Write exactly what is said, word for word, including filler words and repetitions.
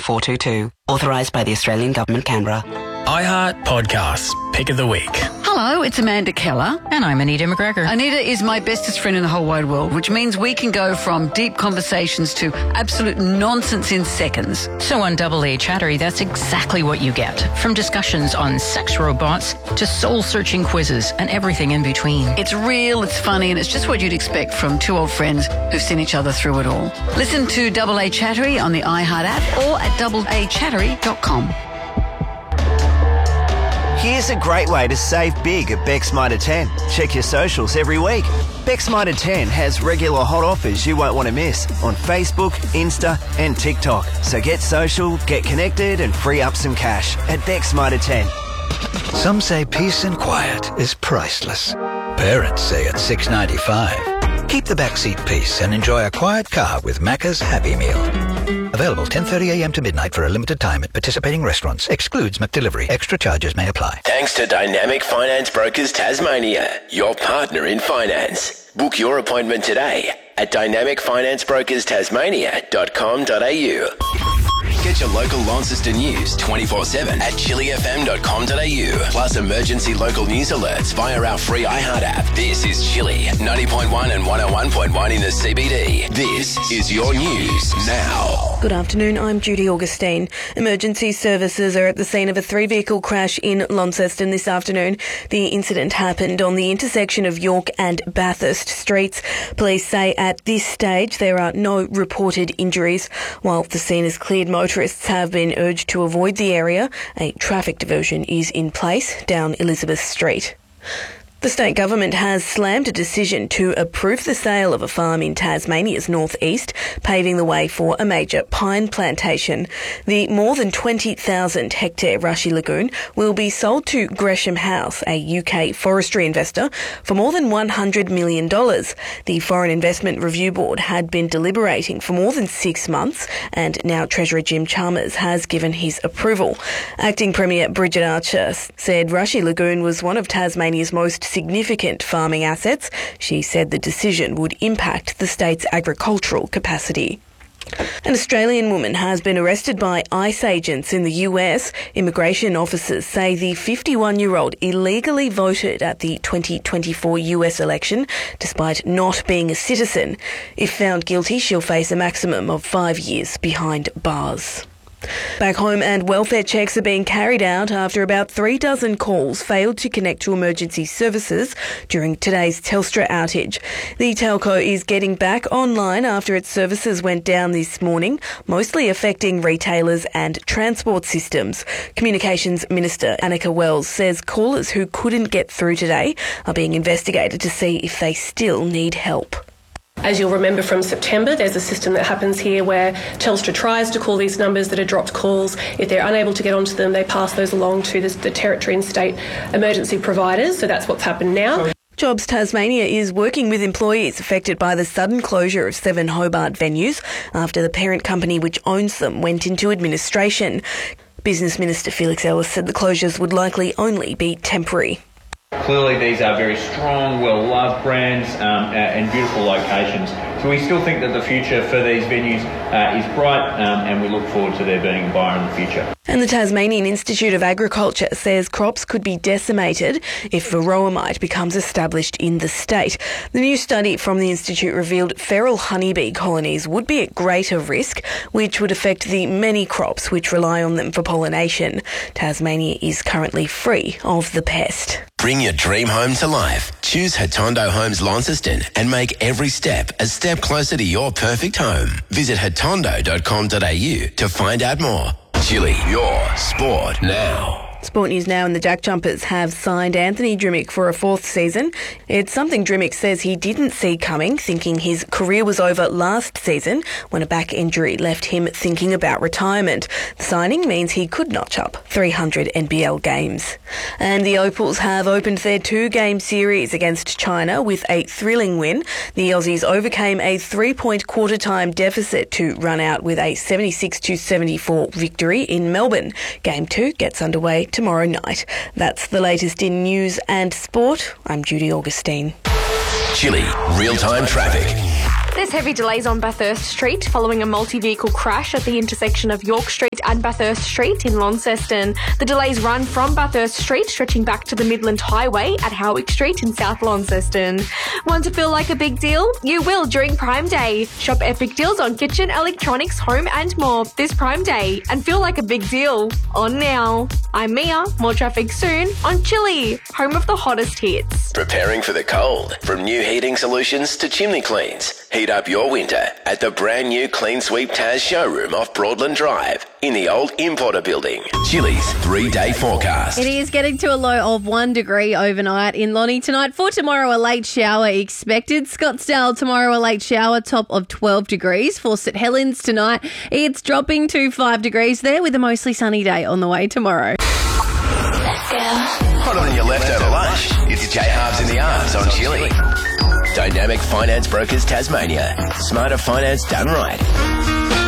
four two two. Authorised by the Australian Government, Canberra. iHeart Podcasts, Pick of the Week. Hello, it's Amanda Keller. And I'm Anita McGregor. Anita is my bestest friend in the whole wide world, which means we can go from deep conversations to absolute nonsense in seconds. So on Double A Chattery, that's exactly what you get. From discussions on sex robots to soul-searching quizzes and everything in between. It's real, it's funny, and it's just what you'd expect from two old friends who've seen each other through it all. Listen to Double A Chattery on the iHeart app or at double a chattery dot com. Here's a great way to save big at Beck's Mitre ten. Check your socials every week. Beck's Mitre ten has regular hot offers you won't want to miss on Facebook, Insta and TikTok. So get social, get connected and free up some cash at Beck's Mitre ten. Some say peace and quiet is priceless. Parents say it's six dollars ninety-five. Keep the backseat peace and enjoy a quiet car with Macca's Happy Meal. Available ten thirty a m to midnight for a limited time at participating restaurants. Excludes McDelivery. Extra charges may apply. Thanks to Dynamic Finance Brokers Tasmania, your partner in finance. Book your appointment today at dynamic finance brokers tasmania dot com dot a u. Get your local Launceston news twenty-four seven at chili f m dot com dot a u. Plus emergency local news alerts via our free iHeart app. This is Chili, ninety point one and one oh one point one in the C B D. This is your news now. Good afternoon, I'm Judy Augustine. Emergency services are at the scene of a three-vehicle crash in Launceston this afternoon. The incident happened on the intersection of York and Bathurst streets. Police say at this stage there are no reported injuries. While the scene is cleared, motorists have been urged to avoid the area. A traffic diversion is in place down Elizabeth Street. The state government has slammed a decision to approve the sale of a farm in Tasmania's northeast, paving the way for a major pine plantation. The more than twenty thousand hectare Rushy Lagoon will be sold to Gresham House, a U K forestry investor, for more than one hundred million dollars. The Foreign Investment Review Board had been deliberating for more than six months, and now Treasurer Jim Chalmers has given his approval. Acting Premier Bridget Archer said Rushy Lagoon was one of Tasmania's most significant farming assets. She said the decision would impact the state's agricultural capacity. An Australian woman has been arrested by ICE agents in the U S. Immigration officers say the fifty-one-year-old illegally voted at the twenty twenty-four U S election despite not being a citizen. If found guilty, she'll face a maximum of five years behind bars. Back home, and welfare checks are being carried out after about three dozen calls failed to connect to emergency services during today's Telstra outage. The telco is getting back online after its services went down this morning, mostly affecting retailers and transport systems. Communications Minister Annika Wells says callers who couldn't get through today are being investigated to see if they still need help. As you'll remember from September, there's a system that happens here where Telstra tries to call these numbers that are dropped calls. If they're unable to get onto them, they pass those along to the, the territory and state emergency providers. So that's what's happened now. Jobs Tasmania is working with employees affected by the sudden closure of seven Hobart venues after the parent company which owns them went into administration. Business Minister Felix Ellis said the closures would likely only be temporary. Clearly these are very strong, well-loved brands um, and beautiful locations. So we still think that the future for these venues uh, is bright um, and we look forward to there being a buyer in the future. And the Tasmanian Institute of Agriculture says crops could be decimated if varroa mite becomes established in the state. The new study from the Institute revealed feral honeybee colonies would be at greater risk, which would affect the many crops which rely on them for pollination. Tasmania is currently free of the pest. Bring your dream home to life. Choose Hatondo Homes Launceston and make every step a step closer to your perfect home. Visit hatondo dot com dot a u to find out more. Chili, your sport now. Sport news now, and the Jack Jumpers have signed Anthony Drimmick for a fourth season. It's something Drimmick says he didn't see coming, thinking his career was over last season when a back injury left him thinking about retirement. The signing means he could notch up three hundred N B L games. And the Opals have opened their two-game series against China with a thrilling win. The Aussies overcame a three-point quarter-time deficit to run out with a seventy-six to seventy-four victory in Melbourne. Game two gets underway tomorrow night. That's the latest in news and sport. I'm Judy Augustine. Chili, real-time traffic. There's There's heavy delays on Bathurst Street following a multi-vehicle crash at the intersection of York Street and Bathurst Street in Launceston. The delays run from Bathurst Street, stretching back to the Midland Highway at Howick Street in South Launceston. Want to feel like a big deal? You will during Prime Day. Shop epic deals on kitchen, electronics, home and more this Prime Day and feel like a big deal. On now. I'm Mia. More traffic soon on Chili, home of the hottest hits. Preparing for the cold. From new heating solutions to chimney cleans. Heat up your winter at the brand new Clean Sweep Taz showroom off Broadland Drive in the old Importer building. Chili's three-day forecast. It is getting to a low of one degree overnight in Lonnie tonight. For tomorrow, a late shower expected. Scottsdale tomorrow, a late shower, top of twelve degrees. For St Helens tonight, it's dropping to five degrees there with a mostly sunny day on the way tomorrow. Hot on your leftover lunch. It's J Halves in the Arms on Chili. Dynamic Finance Brokers Tasmania. Smarter finance done right.